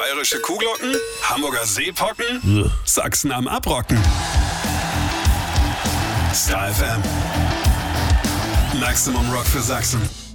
Bayerische Kuhglocken, Hamburger Seepocken, Sachsen am Abrocken. Star FM. Maximum Rock für Sachsen.